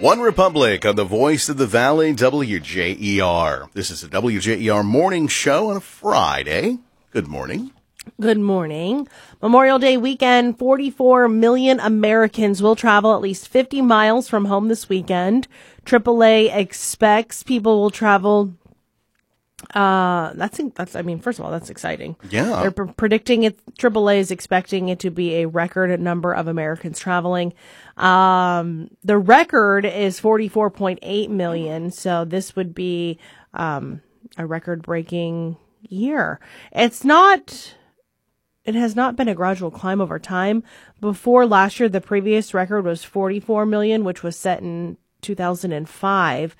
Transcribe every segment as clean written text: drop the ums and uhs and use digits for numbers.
One Republic on the Voice of the Valley, WJER. This is the WJER morning show on a Friday. Good morning. Good morning. Memorial Day weekend, 44 million Americans will travel at least 50 miles from home this weekend. AAA expects people will travel. First of all, that's exciting. Yeah. They're predicting it. AAA is expecting it to be a record number of Americans traveling. The record is 44.8 million. So this would be, a record breaking year. It has not been a gradual climb over time. Before last year, the previous record was 44 million, which was set in 2005.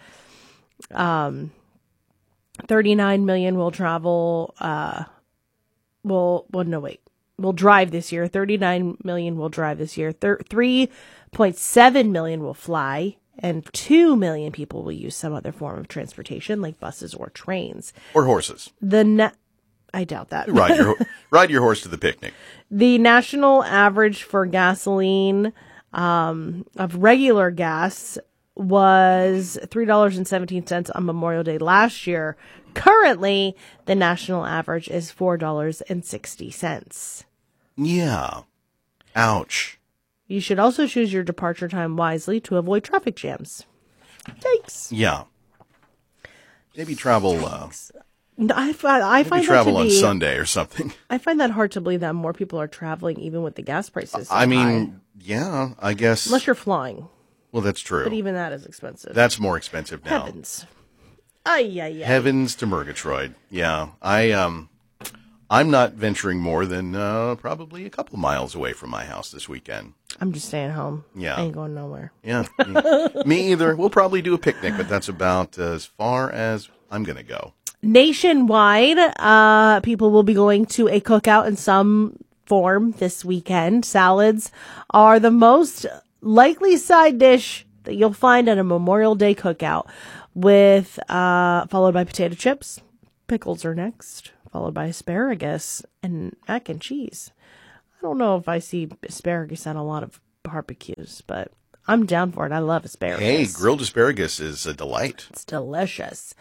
39 million will travel, will drive this year. 39 million will drive this year. 3.7 million will fly, and 2 million people will use some other form of transportation, like buses or trains. Or horses. I doubt that. Ride your horse to the picnic. The national average for gasoline, of regular gas was $3.17 on Memorial Day last year. Currently, the national average is $4.60. Yeah. Ouch. You should also choose your departure time wisely to avoid traffic jams. Thanks. Yeah. Maybe travel. I find travel that to on be, Sunday or something. I find that hard to believe that more people are traveling, even with the gas prices. So I mean, high. yeah, I guess. Unless you're flying. Well, that's true. But even that is expensive. That's more expensive now. Heavens. Ay. Heavens to Murgatroyd. Yeah. I'm not venturing more than probably a couple miles away from my house this weekend. I'm just staying home. Yeah. I ain't going nowhere. Yeah. Me either. We'll probably do a picnic, but that's about as far as I'm going to go. Nationwide, people will be going to a cookout in some form this weekend. Salads are the most likely side dish that you'll find at a Memorial Day cookout, with followed by potato chips. Pickles are next, followed by asparagus and mac and cheese. I don't know if I see asparagus at a lot of barbecues, but I'm down for it. I love asparagus. Hey, grilled asparagus is a delight. It's delicious.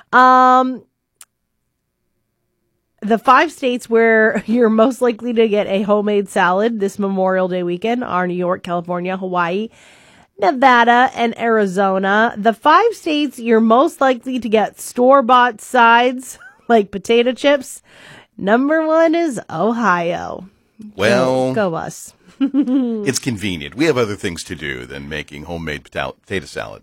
The 5 states where you're most likely to get a homemade salad this Memorial Day weekend are New York, California, Hawaii, Nevada, and Arizona. The 5 states you're most likely to get store-bought sides like potato chips. Number 1 is Ohio. Well, go us. It's convenient. We have other things to do than making homemade potato salad.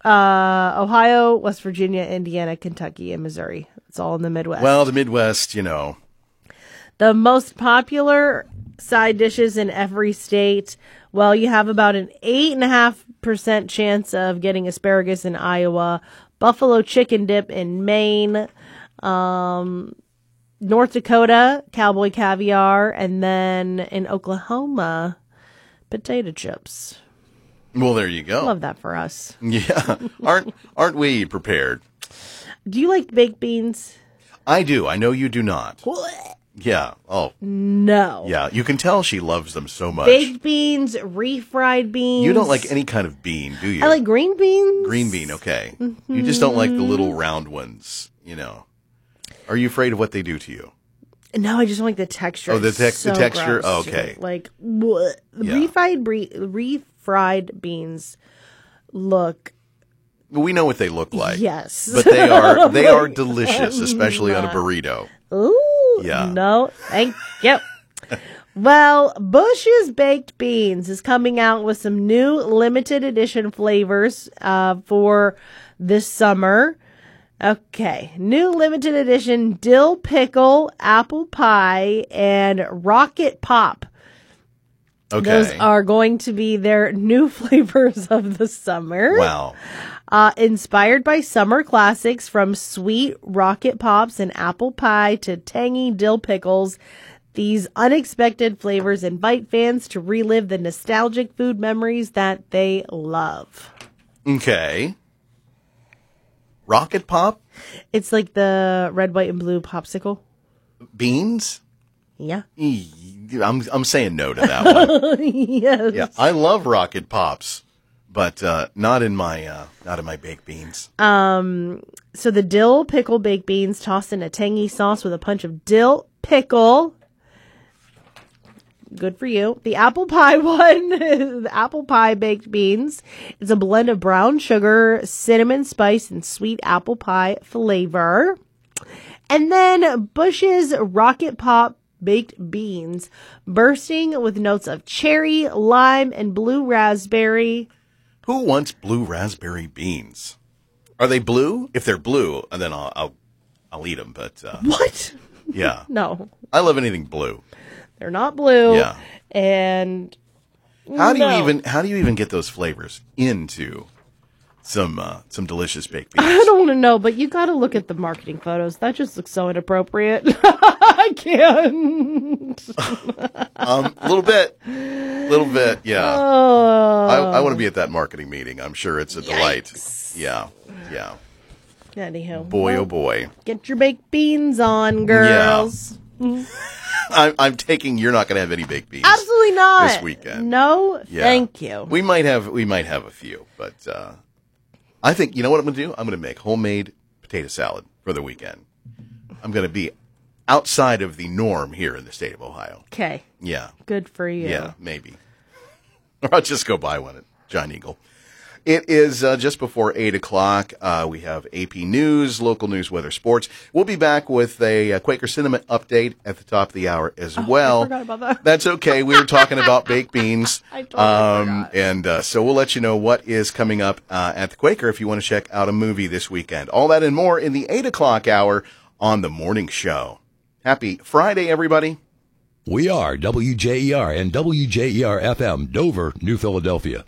Ohio, West Virginia, Indiana, Kentucky, and Missouri. It's all in the Midwest. Well, the Midwest, you know. The most popular side dishes in every state. Well, you have about an 8.5% chance of getting asparagus in Iowa, buffalo chicken dip in Maine, North Dakota, cowboy caviar, and then in Oklahoma, potato chips. Well, there you go. Love that for us. Yeah. Aren't we prepared? Do you like baked beans? I do. I know you do not. Yeah. Oh. No. Yeah. You can tell she loves them so much. Baked beans, refried beans. You don't like any kind of bean, do you? I like green beans. Green bean, okay. Mm-hmm. You just don't like the little round ones, you know. Are you afraid of what they do to you? No, I just don't like the texture. Oh, the texture? Gross. Oh, okay. Like, what? Yeah. Refried beans look... We know what they look like. Yes. But they are delicious, especially on a burrito. Ooh. Yeah. No, thank you. Well, Bush's Baked Beans is coming out with some new limited edition flavors for this summer. Okay. New limited edition dill pickle, apple pie, and rocket pop. Okay. Those are going to be their new flavors of the summer. Wow. Inspired by summer classics from sweet rocket pops and apple pie to tangy dill pickles, these unexpected flavors invite fans to relive the nostalgic food memories that they love. Okay. Rocket Pop? It's like the red, white, and blue popsicle. Beans? Yeah. I'm saying no to that one. Yes. Yeah, I love Rocket Pops. but not in my baked beans. So the dill pickle baked beans tossed in a tangy sauce with a punch of dill pickle. Good for you. The apple pie one, the apple pie baked beans. It's a blend of brown sugar, cinnamon spice, and sweet apple pie flavor. And then Bush's Rocket Pop baked beans, bursting with notes of cherry, lime, and blue raspberry. Who wants blue raspberry beans? Are they blue? If they're blue, then I'll eat them. But What? yeah, No, I love anything blue. they're not blue. Yeah. And How do no. you even get those flavors into some delicious baked beans? I don't want to know, but you got to look at the marketing photos. That just looks so inappropriate. I can't. A little bit, yeah. Oh. I want to be at that marketing meeting. I'm sure it's a delight. Yeah. Anyhow. Boy, oh boy. Get your baked beans on, girls. I'm taking you're not going to have any baked beans. Absolutely not. This weekend. No, Yeah. thank you. We might have a few, but I think you know what I'm going to do? I'm going to make homemade potato salad for the weekend. I'm going to be outside of the norm here in the state of Ohio. Okay. Yeah. Good for you. Yeah, maybe. Or I'll just go buy one at Giant Eagle. It is just before 8 o'clock. We have AP News, local news, weather, sports. We'll be back with a Quaker Cinema update at the top of the hour as well. I forgot about that. That's okay. We were talking about baked beans. I totally forgot. And so we'll let you know what is coming up at the Quaker if you want to check out a movie this weekend. All that and more in the 8 o'clock hour on The Morning Show. Happy Friday, everybody. We are WJER and WJER-FM, Dover, New Philadelphia,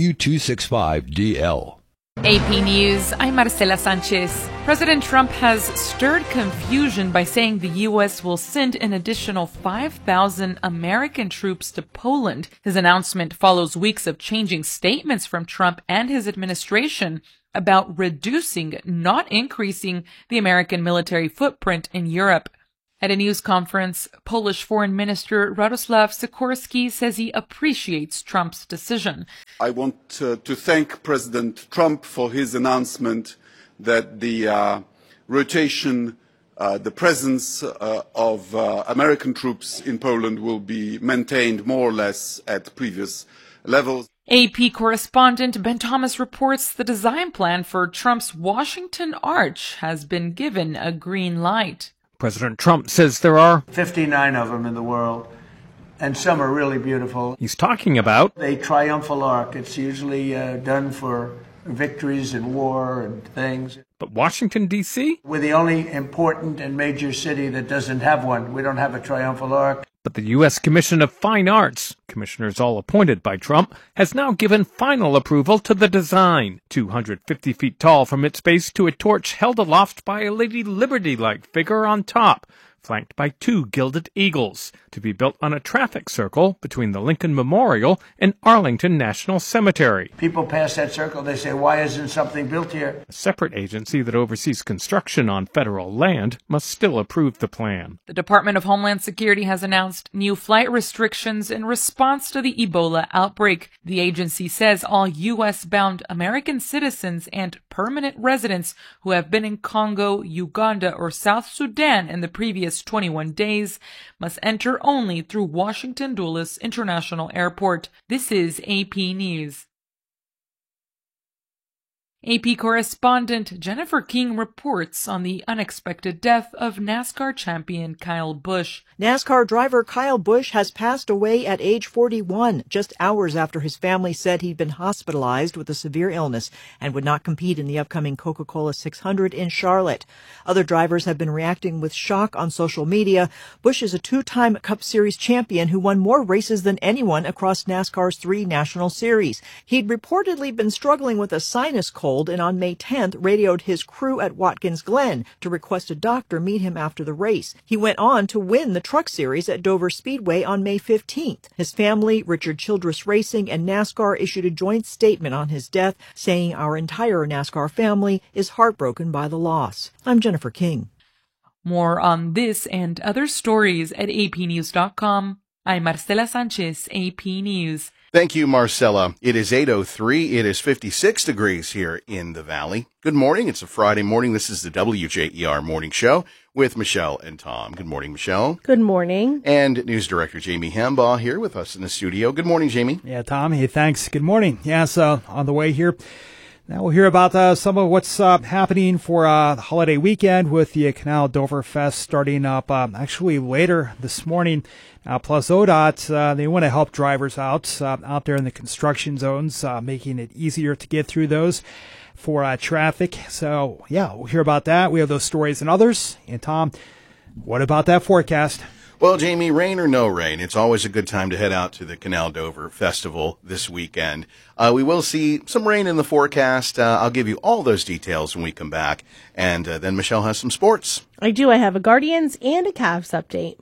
W265DL. AP News, I'm Marcela Sanchez. President Trump has stirred confusion by saying the U.S. will send an additional 5,000 American troops to Poland. His announcement follows weeks of changing statements from Trump and his administration about reducing, not increasing, the American military footprint in Europe. At a news conference, Polish Foreign Minister Radoslaw Sikorski says he appreciates Trump's decision. I want to thank President Trump for his announcement that the rotation, the presence of American troops in Poland will be maintained more or less at previous levels. AP correspondent Ben Thomas reports the design plan for Trump's Washington Arch has been given a green light. President Trump says there are 59 of them in the world, and some are really beautiful. He's talking about A triumphal arch. It's usually done for victories in war and things. but Washington, D.C.? We're the only important and major city that doesn't have one. We don't have a triumphal arch. But the U.S. Commission of Fine Arts, commissioners all appointed by Trump, has now given final approval to the design. 250 feet tall from its base to a torch held aloft by a Lady Liberty-like figure on top, flanked by two gilded eagles, to be built on a traffic circle between the Lincoln Memorial and Arlington National Cemetery. People pass that circle, they say, why isn't something built here? A separate agency that oversees construction on federal land must still approve the plan. The Department of Homeland Security has announced new flight restrictions in response to the Ebola outbreak. The agency says all U.S.-bound American citizens and permanent residents who have been in Congo, Uganda, or South Sudan in the previous 21 days must enter only through Washington Dulles International Airport. This is AP News. AP correspondent Jennifer King reports on the unexpected death of NASCAR champion Kyle Busch. NASCAR driver Kyle Busch has passed away at age 41, just hours after his family said he'd been hospitalized with a severe illness and would not compete in the upcoming Coca-Cola 600 in Charlotte. Other drivers have been reacting with shock on social media. Busch is a two-time Cup Series champion who won more races than anyone across NASCAR's 3 national series. He'd reportedly been struggling with a sinus cold and on May 10th radioed his crew at Watkins Glen to request a doctor meet him after the race. He went on to win the Truck Series at Dover Speedway on May 15th. His family, Richard Childress Racing, and NASCAR issued a joint statement on his death, saying our entire NASCAR family is heartbroken by the loss. I'm Jennifer King. More on this and other stories at apnews.com. I'm Marcela Sanchez, AP News. Thank you, Marcella. It is 8:03. It is 56 degrees here in the Valley. Good morning. It's a Friday morning. This is the WJER Morning Show with Michelle and Tom. Good morning, Michelle. Good morning. And News Director Jamie Hambaugh here with us in the studio. Good morning, Jamie. Yeah, Tom. Hey, thanks. Good morning. Yes, on the way here. Now we'll hear about some of what's happening for the holiday weekend with the Canal Dover Fest starting up actually later this morning. Plus ODOT, they want to help drivers out there in the construction zones, making it easier to get through those for traffic. So, yeah, we'll hear about that. We have those stories and others. And, Tom, what about that forecast? Well, Jamie, rain or no rain, it's always a good time to head out to the Canal Dover Festival this weekend. We will see some rain in the forecast. I'll give you all those details when we come back. And then Michelle has some sports. I do. I have a Guardians and a Cavs update.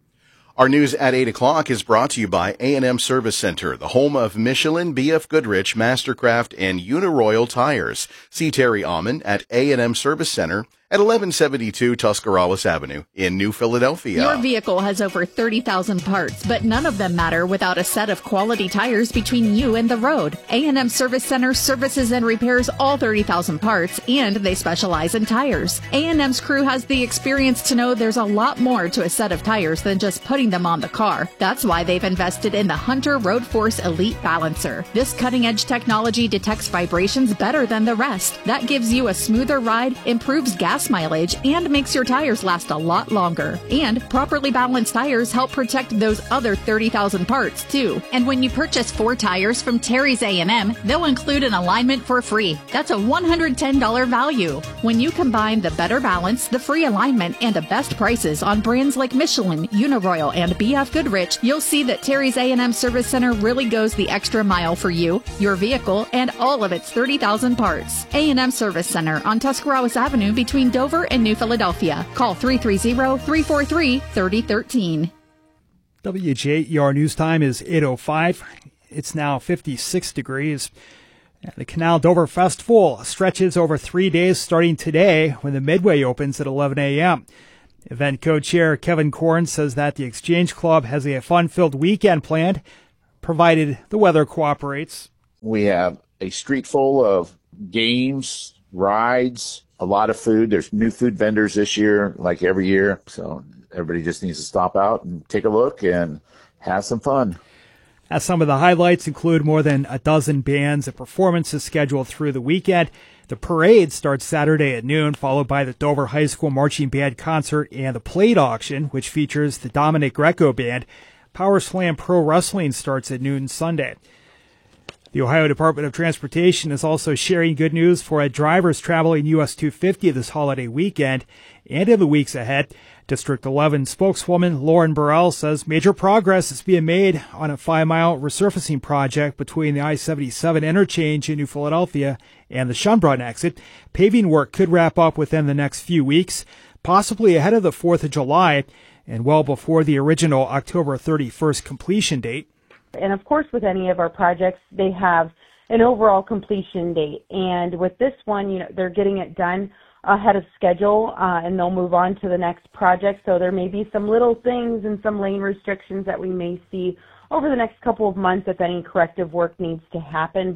Our news at 8 o'clock is brought to you by A&M Service Center, the home of Michelin, B.F. Goodrich, Mastercraft, and Uniroyal tires. See Terry Aumann at A&M Service Center at 1172 Tuscarawas Avenue in New Philadelphia. Your vehicle has over 30,000 parts, but none of them matter without a set of quality tires between you and the road. A&M Service Center services and repairs all 30,000 parts, and they specialize in tires. A&M's crew has the experience to know there's a lot more to a set of tires than just putting them on the car. That's why they've invested in the Hunter Road Force Elite Balancer. This cutting-edge technology detects vibrations better than the rest. That gives you a smoother ride, improves gas mileage, and makes your tires last a lot longer. And properly balanced tires help protect those other 30,000 parts too. And when you purchase 4 tires from Terry's A&M, they'll include an alignment for free. That's a $110 value. When you combine the better balance, the free alignment, and the best prices on brands like Michelin, Uniroyal, and B.F. Goodrich, you'll see that Terry's A&M Service Center really goes the extra mile for you, your vehicle, and all of its 30,000 parts. A&M Service Center on Tuscarawas Avenue between Dover and New Philadelphia. Call 330-343-3013. WJER News Time is 8:05. It's now 56 degrees. The Canal Dover Festival stretches over 3 days starting today when the Midway opens at 11 a.m. Event co-chair Kevin Korn says that the Exchange Club has a fun-filled weekend planned, provided the weather cooperates. We have a street full of games, rides, a lot of food. There's new food vendors this year, like every year. So everybody just needs to stop out and take a look and have some fun. As some of the highlights include more than a dozen bands and performances scheduled through the weekend. The parade starts Saturday at noon, followed by the Dover High School Marching Band concert and the plate auction, which features the Dominic Greco Band. Power Slam Pro Wrestling starts at noon Sunday. The Ohio Department of Transportation is also sharing good news for drivers traveling US 250 this holiday weekend and in the weeks ahead. District 11 spokeswoman Lauren Burrell says major progress is being made on a 5-mile resurfacing project between the I-77 interchange in New Philadelphia and the Schönbrunn exit. Paving work could wrap up within the next few weeks, possibly ahead of the 4th of July and well before the original October 31st completion date. And of course, with any of our projects, they have an overall completion date. And with this one, they're getting it done ahead of schedule, and they'll move on to the next project. So there may be some little things and some lane restrictions that we may see over the next couple of months if any corrective work needs to happen.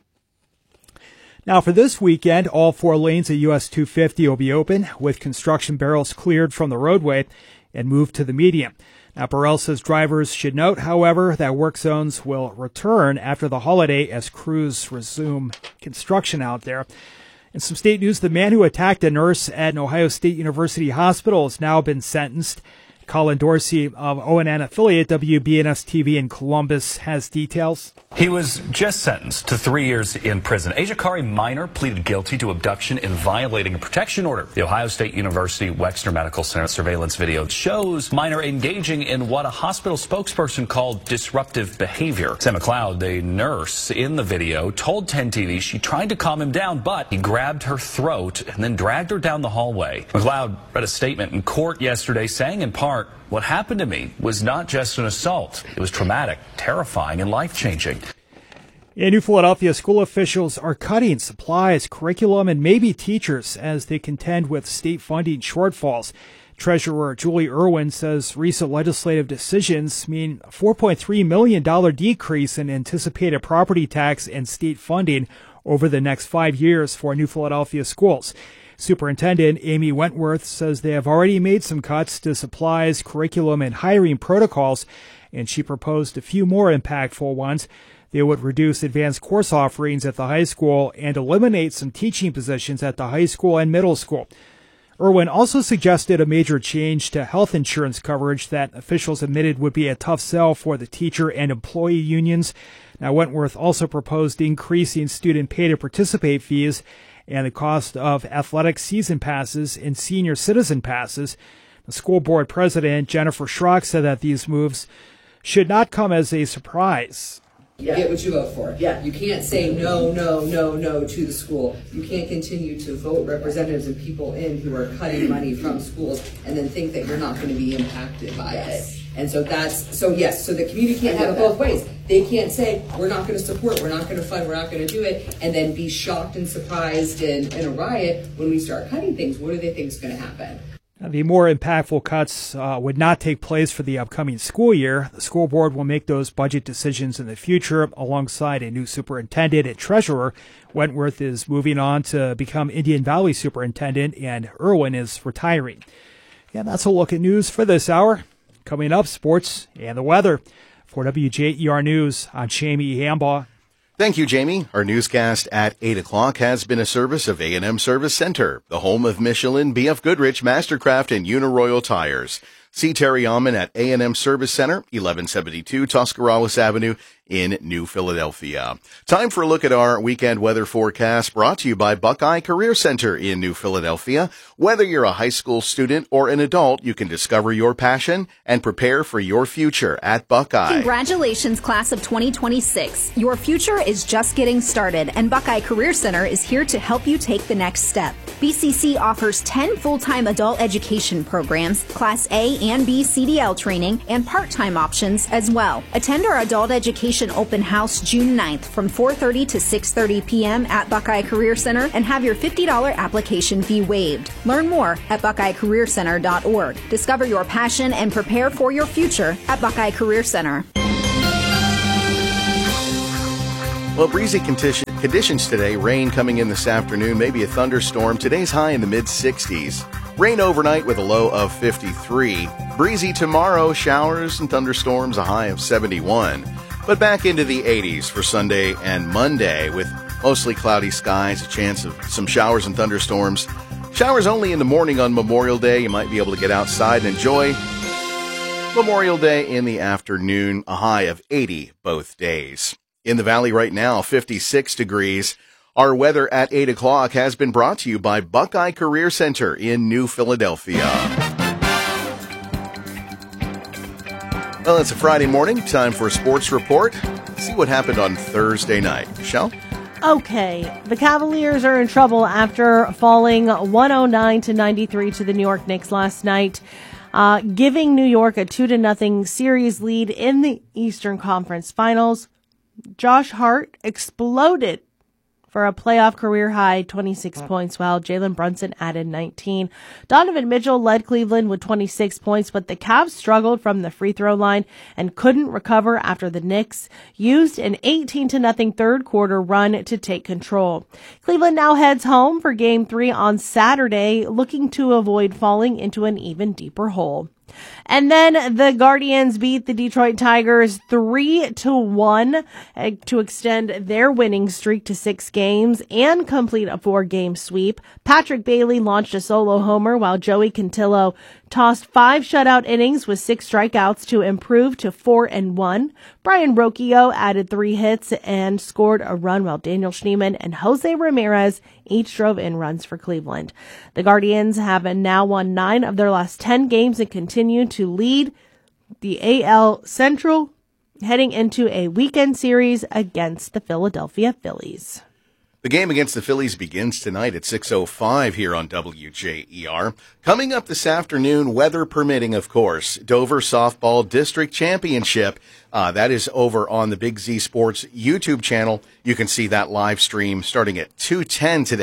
Now, for this weekend, all 4 lanes at US 250 will be open, with construction barrels cleared from the roadway and moved to the median. Now, Burrell says drivers should note, however, that work zones will return after the holiday as crews resume construction out there. In some state news, the man who attacked a nurse at an Ohio State University hospital has now been sentenced. Colin Dorsey of ONN affiliate WBNS-TV in Columbus has details. He was just sentenced to 3 years in prison. Ajakari Minor pleaded guilty to abduction and violating a protection order. The Ohio State University Wexner Medical Center surveillance video shows Minor engaging in what a hospital spokesperson called disruptive behavior. Sam McLeod, the nurse in the video, told 10 TV she tried to calm him down, but he grabbed her throat and then dragged her down the hallway. McLeod read a statement in court yesterday saying in part, "What happened to me was not just an assault. It was traumatic, terrifying, and life-changing." In New Philadelphia, school officials are cutting supplies, curriculum, and maybe teachers as they contend with state funding shortfalls. Treasurer Julie Irwin says recent legislative decisions mean a $4.3 million decrease in anticipated property tax and state funding over the next 5 years for New Philadelphia schools. Superintendent Amy Wentworth says they have already made some cuts to supplies, curriculum, and hiring protocols, and she proposed a few more impactful ones. They would reduce advanced course offerings at the high school and eliminate some teaching positions at the high school and middle school. Irwin also suggested a major change to health insurance coverage that officials admitted would be a tough sell for the teacher and employee unions. Now, Wentworth also proposed increasing student pay-to-participate fees and the cost of athletic season passes and senior citizen passes. The school board president, Jennifer Schrock, said that these moves should not come as a surprise. You get what you vote for. You can't say no to the school. You can't continue to vote representatives and people in who are cutting money from schools and then think that you're not going to be impacted by it. And so so the community can't have it both ways. They can't say, we're not going to support, we're not going to fund, we're not going to do it, and then be shocked and surprised and a riot when we start cutting things. What do they think is going to happen? The more impactful cuts would not take place for the upcoming school year. The school board will make those budget decisions in the future alongside a new superintendent and treasurer. Wentworth is moving on to become Indian Valley superintendent, and Irwin is retiring. Yeah, that's a look at news for this hour. Coming up, sports and the weather. For WJER News, I'm Jamie Hambaugh. Thank you, Jamie. Our newscast at 8 o'clock has been a service of A&M Service Center, the home of Michelin, BF Goodrich, Mastercraft, and Uniroyal Tires. See Terry Alman at A&M Service Center, 1172 Tuscarawas Avenue in New Philadelphia. Time for a look at our weekend weather forecast, brought to you by Buckeye Career Center in New Philadelphia. Whether you're a high school student or an adult, you can discover your passion and prepare for your future at Buckeye. Congratulations, class of 2026. Your future is just getting started, and Buckeye Career Center is here to help you take the next step. BCC offers 10 full-time adult education programs, Class A and B CDL training, and part-time options as well. Attend our adult education open house June 9th from 4:30 to 6:30 p.m. at Buckeye Career Center and have your $50 application fee waived. Learn more at BuckeyeCareerCenter.org. Discover your passion and prepare for your future at Buckeye Career Center. Well, breezy conditions today. Rain coming in this afternoon, maybe a thunderstorm. Today's high in the mid-60s. Rain overnight with a low of 53. Breezy tomorrow, showers and thunderstorms, a high of 71. But back into the 80s for Sunday and Monday with mostly cloudy skies, a chance of some showers and thunderstorms. Showers only in the morning on Memorial Day. You might be able to get outside and enjoy Memorial Day in the afternoon, a high of 80 both days. In the valley right now, 56 degrees. Our weather at 8 o'clock has been brought to you by Buckeye Career Center in New Philadelphia. Well, it's a Friday morning, time for a sports report. Let's see what happened on Thursday night. Michelle? Okay, the Cavaliers are in trouble after falling 109-93 to the New York Knicks last night, giving New York a 2-0 series lead in the Eastern Conference Finals. Josh Hart exploded for a playoff career-high 26 points, while Jalen Brunson added 19. Donovan Mitchell led Cleveland with 26 points, but the Cavs struggled from the free throw line and couldn't recover after the Knicks used an 18-0 third-quarter run to take control. Cleveland now heads home for Game 3 on Saturday, looking to avoid falling into an even deeper hole. And then the Guardians beat the Detroit Tigers 3-1 to extend their winning streak to 6 games and complete a 4-game sweep. Patrick Bailey launched a solo homer while Joey Cantillo tossed 5 shutout innings with 6 strikeouts to improve to 4-1. Brian Rocchio added 3 hits and scored a run, while Daniel Schneemann and Jose Ramirez each drove in runs for Cleveland. The Guardians have now won 9 of their last 10 games and continue to lead the AL Central, heading into a weekend series against the Philadelphia Phillies. The game against the Phillies begins tonight at 6:05 here on WJER. Coming up this afternoon, weather permitting, of course, Dover Softball District Championship. That is over on the Big Z Sports YouTube channel. You can see that live stream starting at 2:10 today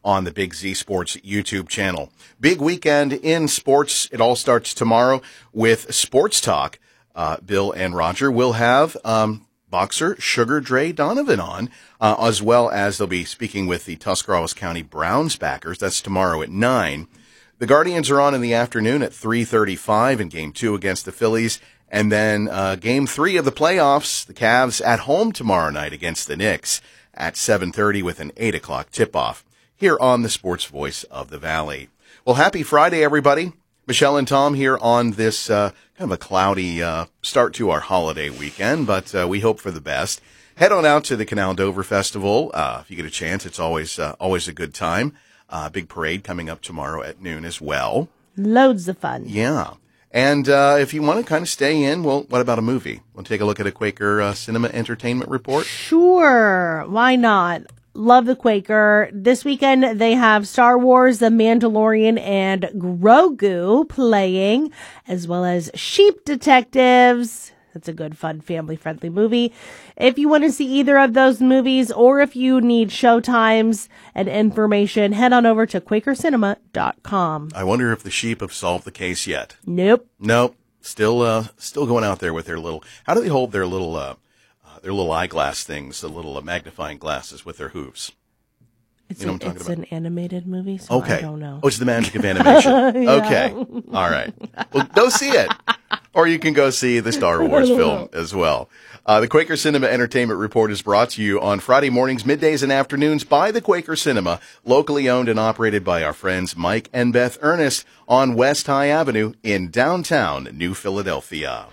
on the Big Z Sports YouTube channel. Big weekend in sports. It all starts tomorrow with Sports Talk. Bill and Roger will have boxer Sugar Dre Donovan on, as well as they'll be speaking with the Tuscarawas County Browns backers. That's tomorrow at 9. The Guardians are on in the afternoon at 3:35 in Game 2 against the Phillies. And then Game 3 of the playoffs, the Cavs at home tomorrow night against the Knicks at 7:30 with an 8 o'clock tip-off here on the Sports Voice of the Valley. Well, happy Friday, everybody. Michelle and Tom here on this kind of a cloudy start to our holiday weekend, but we hope for the best. Head on out to the Canal Dover Festival. If you get a chance, it's always a good time. Big parade coming up tomorrow at noon as well. Loads of fun. Yeah. And if you want to kind of stay in, well, what about a movie? We'll take a look at a Quaker Cinema Entertainment Report. Sure. Why not? Love the Quaker. This weekend, they have Star Wars, The Mandalorian, and Grogu playing, as well as Sheep Detectives. That's a good, fun, family-friendly movie. If you want to see either of those movies, or if you need showtimes and information, head on over to QuakerCinema.com. I wonder if the sheep have solved the case yet. Nope. Still going out there with their little. How do they hold their little eyeglass things, the little magnifying glasses with their hooves? You know what I'm talking about? It's an animated movie, so okay. I don't know. Oh, it's the magic of animation. Yeah. Okay. All right. Well, go see it. Or you can go see the Star Wars film as well. The Quaker Cinema Entertainment Report is brought to you on Friday mornings, middays, and afternoons by the Quaker Cinema, locally owned and operated by our friends Mike and Beth Ernest on West High Avenue in downtown New Philadelphia.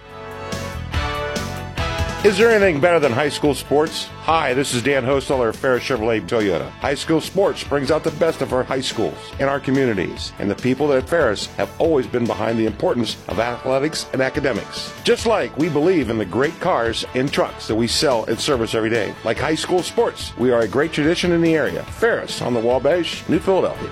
Is there anything better than high school sports? Hi, this is Dan Hosteller of Ferris Chevrolet Toyota. High school sports brings out the best of our high schools and our communities, and the people at Ferris have always been behind the importance of athletics and academics. Just like we believe in the great cars and trucks that we sell and service every day. Like high school sports, we are a great tradition in the area. Ferris on the Wabash, New Philadelphia.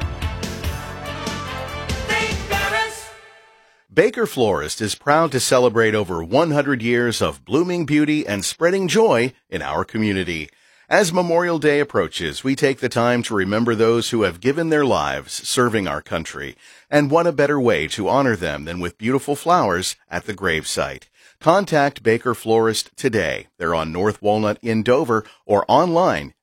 Baker Florist is proud to celebrate over 100 years of blooming beauty and spreading joy in our community. As Memorial Day approaches, we take the time to remember those who have given their lives serving our country. And what a better way to honor them than with beautiful flowers at the gravesite. Contact Baker Florist today. They're on North Walnut in Dover or online